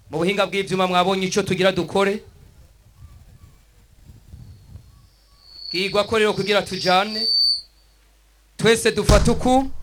mu buhinga bw'ivyuma mwabonye ico tugira dukore kigwa ko rero kugira tujane twese dufata uku